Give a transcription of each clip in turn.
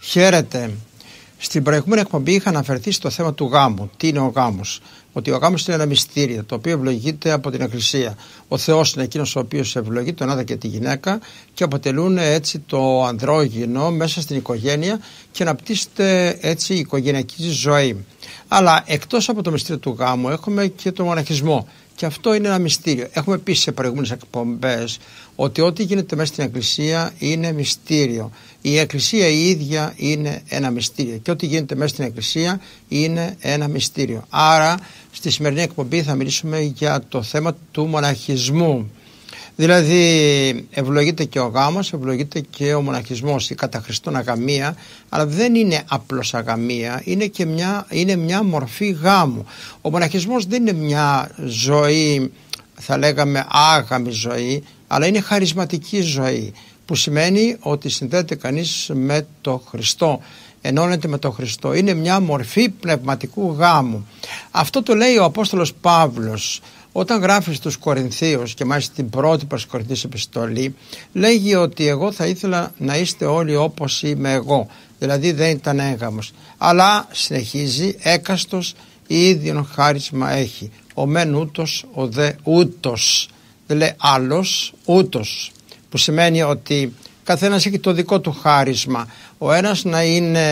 Χαίρετε. Στην προηγούμενη εκπομπή είχα αναφερθεί στο θέμα του γάμου. Τι είναι ο γάμος? Ότι ο γάμος είναι ένα μυστήριο το οποίο ευλογείται από την Εκκλησία. Ο Θεός είναι εκείνος ο οποίος ευλογεί τον άντρα και τη γυναίκα και αποτελούν έτσι το ανδρόγυνο μέσα στην οικογένεια και αναπτύσσεται έτσι η οικογενειακή ζωή. Αλλά εκτός από το μυστήριο του γάμου έχουμε και τον μοναχισμό. Και αυτό είναι ένα μυστήριο. Έχουμε πει σε προηγούμενες εκπομπές ότι ό,τι γίνεται μέσα στην Εκκλησία είναι μυστήριο. Η Εκκλησία η ίδια είναι ένα μυστήριο και ό,τι γίνεται μέσα στην Εκκλησία είναι ένα μυστήριο. Άρα στη σημερινή εκπομπή θα μιλήσουμε για το θέμα του μοναχισμού. Δηλαδή ευλογείται και ο γάμος, ευλογείται και ο μοναχισμός, η κατά Χριστόν αγαμία, αλλά δεν είναι απλώς αγαμία, είναι μια μορφή γάμου. Ο μοναχισμός δεν είναι μια ζωή, θα λέγαμε άγαμη ζωή, αλλά είναι χαρισματική ζωή, που σημαίνει ότι συνδέεται κανείς με το Χριστό, ενώνεται με τον Χριστό. Είναι μια μορφή πνευματικού γάμου. Αυτό το λέει ο Απόστολος Παύλος όταν γράφει στους Κορινθίους, και μάλιστα την πρώτη προς Κορινθίους επιστολή, λέγει ότι εγώ θα ήθελα να είστε όλοι όπως είμαι εγώ. Δηλαδή δεν ήταν έγαμος. Αλλά συνεχίζει, έκαστος ίδιον χάρισμα έχει. Ο μεν ούτος, ο δε ούτος. Δεν λέει άλλος, ούτος. Που σημαίνει ότι καθένας έχει το δικό του χάρισμα. Ο ένας να είναι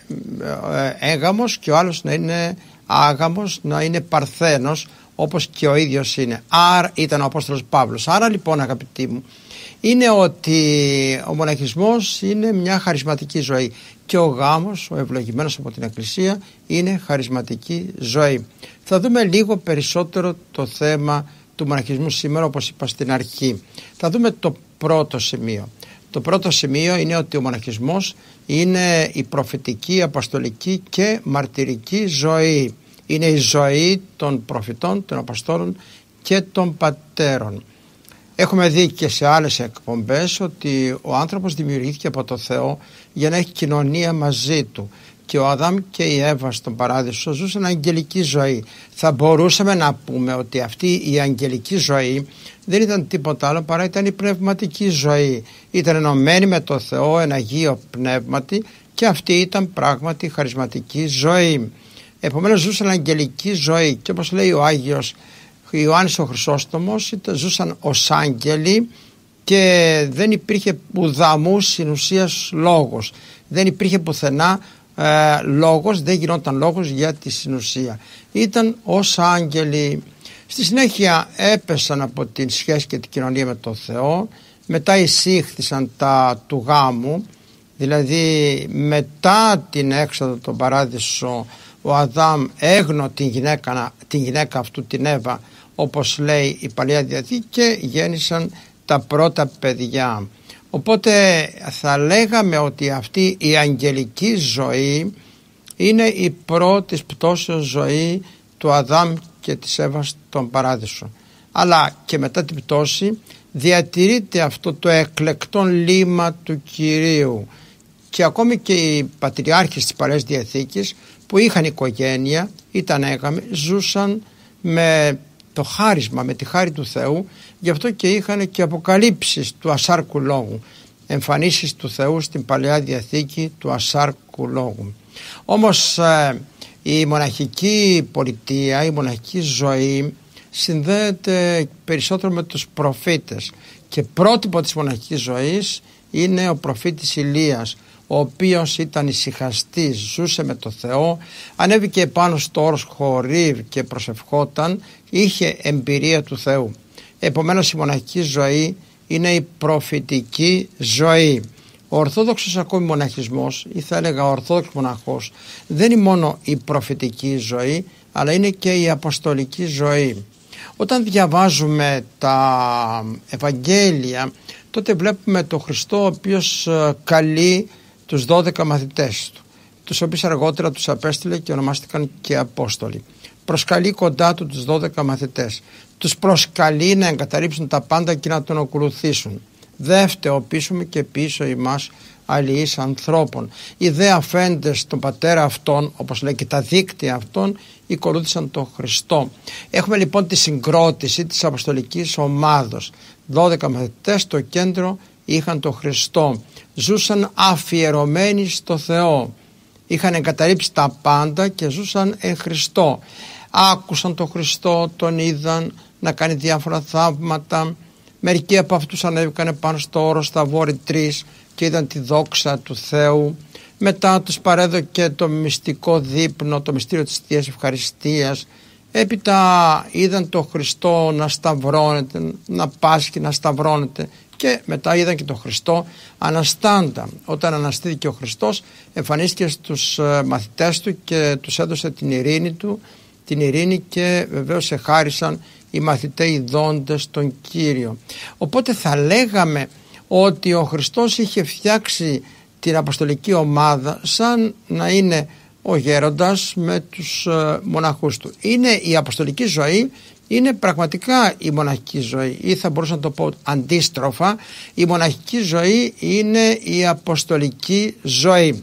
έγαμος και ο άλλος να είναι άγαμος, να είναι παρθένος, όπως και ο ίδιος είναι. Άρα ήταν ο Απόστολος Παύλος. Άρα λοιπόν, αγαπητοί μου, είναι ότι ο μοναχισμός είναι μια χαρισματική ζωή και ο γάμος, ο ευλογημένος από την Εκκλησία, είναι χαρισματική ζωή. Θα δούμε λίγο περισσότερο το θέμα του μοναχισμού σήμερα, όπως είπα στην αρχή. Θα δούμε το πρώτο σημείο. Το πρώτο σημείο είναι ότι ο μοναχισμός είναι η προφητική, αποστολική και μαρτυρική ζωή. Είναι η ζωή των προφητών, των αποστόλων και των πατέρων. Έχουμε δει και σε άλλες εκπομπές ότι ο άνθρωπος δημιουργήθηκε από το Θεό για να έχει κοινωνία μαζί του. Και ο Αδάμ και η Εύα στον παράδεισο ζούσαν αγγελική ζωή. Θα μπορούσαμε να πούμε ότι αυτή η αγγελική ζωή δεν ήταν τίποτα άλλο παρά ήταν η πνευματική ζωή. Ήταν ενωμένη με το Θεό, ένα Αγίο Πνεύματι, και αυτή ήταν πράγματι χαρισματική ζωή. Επομένως ζούσαν αγγελική ζωή και όπως λέει ο Άγιος Ιωάννης ο Χρυσόστομος, ζούσαν ως άγγελοι και δεν υπήρχε ουδαμού συνουσίας λόγος. Δεν υπήρχε πουθενά λόγος, δεν γινόταν λόγος για τη συνουσία. Ήταν ως άγγελοι. Στη συνέχεια έπεσαν από την σχέση και την κοινωνία με τον Θεό, μετά εισήχθησαν τα του γάμου, δηλαδή μετά την έξοδο τον παράδεισο ο Αδάμ έγνω την γυναίκα αυτού, την Εύα, όπως λέει η Παλαιά Διαθήκη, και γέννησαν τα πρώτα παιδιά. Οπότε θα λέγαμε ότι αυτή η αγγελική ζωή είναι η πρώτη πτώσεως ζωή του Αδάμ και της Εύας στον παράδεισο. Αλλά και μετά την πτώση διατηρείται αυτό το εκλεκτόν λύμα του Κυρίου. Και ακόμη και οι πατριάρχες της Παλαιάς Διαθήκης που είχαν οικογένεια, ήταν έγαμοι, ζούσαν με το χάρισμα, με τη χάρη του Θεού, γι' αυτό και είχαν και αποκαλύψεις του ασάρκου λόγου, εμφανίσεις του Θεού στην Παλαιά Διαθήκη του ασάρκου λόγου. Όμως η μοναχική πολιτεία, η μοναχική ζωή συνδέεται περισσότερο με τους προφήτες και πρότυπο της μοναχικής ζωής είναι ο προφήτης Ηλίας, ο οποίος ήταν ησυχαστής, ζούσε με το Θεό, ανέβηκε επάνω στο όρος Χορίβ και προσευχόταν, είχε εμπειρία του Θεού. Επομένως η μοναχική ζωή είναι η προφητική ζωή. Ο ορθόδοξος ακόμη μοναχισμός, ή θα έλεγα ο ορθόδοξος μοναχός, δεν είναι μόνο η προφητική ζωή, αλλά είναι και η αποστολική ζωή. Όταν διαβάζουμε τα Ευαγγέλια, τότε βλέπουμε τον Χριστό ο οποίος καλεί τους 12 μαθητές του, τους οποίους αργότερα τους απέστειλε και ονομάστηκαν και Απόστολοι. Προσκαλεί κοντά του τους 12 μαθητές. Τους προσκαλεί να εγκαταρρύψουν τα πάντα και να τον ακολουθήσουν. Δε φτεωπίσουμε και πίσω ημάς αλληλείς ανθρώπων. Οι δε αφέντες τον πατέρα αυτών, όπως λέει και τα δίκτυα αυτών, ακολούθησαν τον Χριστό. Έχουμε λοιπόν τη συγκρότηση της αποστολικής ομάδος. 12 μαθητές, στο κέντρο είχαν τον Χριστό, ζούσαν αφιερωμένοι στο Θεό, είχαν εγκαταλείψει τα πάντα και ζούσαν εν Χριστώ. Άκουσαν τον Χριστό, τον είδαν να κάνει διάφορα θαύματα. Μερικοί από αυτούς ανέβηκαν πάνω στο όρος Σταβόρι 3 και είδαν τη δόξα του Θεού. Μετά τους παρέδωκε το μυστικό δείπνο, το μυστήριο της Θείας Ευχαριστίας. Έπειτα είδαν τον Χριστό να σταυρώνεται, να πάσχει, να σταυρώνεται, και μετά είδαν και τον Χριστό αναστάντα. Όταν αναστήθηκε ο Χριστός, εμφανίστηκε στους μαθητές του και τους έδωσε την ειρήνη, και βεβαίως εχάρισαν οι μαθητές ειδώντες τον Κύριο. Οπότε θα λέγαμε ότι ο Χριστός είχε φτιάξει την αποστολική ομάδα σαν να είναι ο γέροντας με τους μοναχούς του. Είναι η αποστολική ζωή, είναι πραγματικά η μοναχική ζωή, ή θα μπορούσα να το πω αντίστροφα, η μοναχική ζωή είναι η αποστολική ζωή.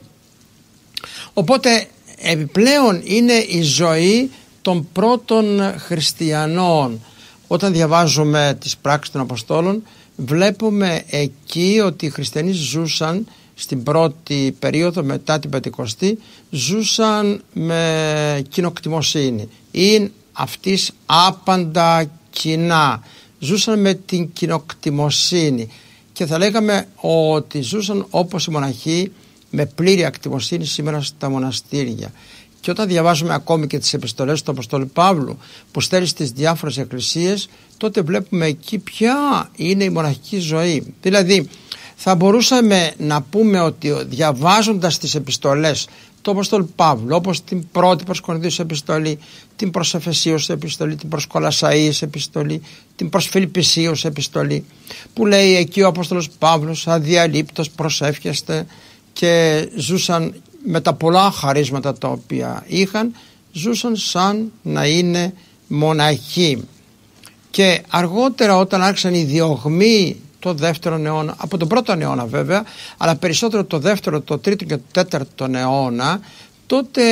Οπότε επιπλέον είναι η ζωή των πρώτων χριστιανών. Όταν διαβάζουμε τις πράξεις των Αποστόλων, βλέπουμε εκεί ότι οι χριστιανοί ζούσαν στην πρώτη περίοδο μετά την Πεντηκοστή, ζούσαν με κοινοκτημοσύνη. Είναι αυτής άπαντα κοινά. Ζούσαν με την κοινοκτημοσύνη και θα λέγαμε ότι ζούσαν όπως οι μοναχοί με πλήρη ακτιμοσύνη σήμερα στα μοναστήρια. Και όταν διαβάζουμε ακόμη και τις επιστολές του Αποστόλου Παύλου που στέλνει στις διάφορες εκκλησίες, τότε βλέπουμε εκεί ποια είναι η μοναχική ζωή. Δηλαδή θα μπορούσαμε να πούμε ότι διαβάζοντας τις επιστολές του Αποστόλου Παύλου, όπως την πρώτη προς Κορινθίους επιστολή, την προς Εφεσίους επιστολή, την προς Κολασσαΐες επιστολή, την προς Φιλιππισίους επιστολή, που λέει εκεί ο Απόστολος Παύλος αδιαλείπτως προσεύχεστε, και ζούσαν με τα πολλά χαρίσματα τα οποία είχαν, ζούσαν σαν να είναι μοναχοί. Και αργότερα, όταν άρχισαν οι διωγμοί το δεύτερο αιώνα, από τον πρώτο αιώνα βέβαια, αλλά περισσότερο το δεύτερο, το τρίτο και το τέταρτο αιώνα, τότε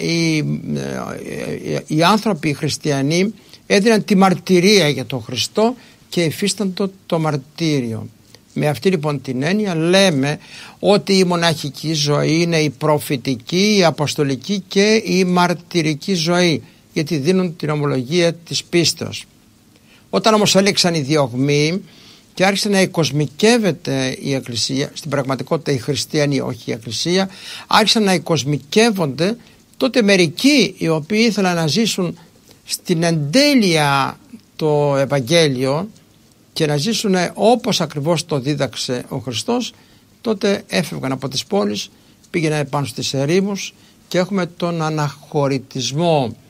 οι άνθρωποι, οι χριστιανοί, έδιναν τη μαρτυρία για τον Χριστό και υφίσταντο το μαρτύριο. Με αυτή λοιπόν την έννοια λέμε ότι η μοναχική ζωή είναι η προφητική, η αποστολική και η μαρτυρική ζωή, γιατί δίνουν την ομολογία της πίστεως. Όταν όμως έλεξαν οι διωγμοί και άρχισε να εκοσμικεύεται η Εκκλησία, στην πραγματικότητα οι χριστιανοί, όχι η Εκκλησία, άρχισαν να εκοσμικεύονται, τότε μερικοί οι οποίοι ήθελαν να ζήσουν στην εντέλεια το Ευαγγέλιο και να ζήσουν όπως ακριβώς το δίδαξε ο Χριστός, τότε έφευγαν από τις πόλεις, πήγαιναν επάνω στις ερήμους και έχουμε τον αναχωρητισμό.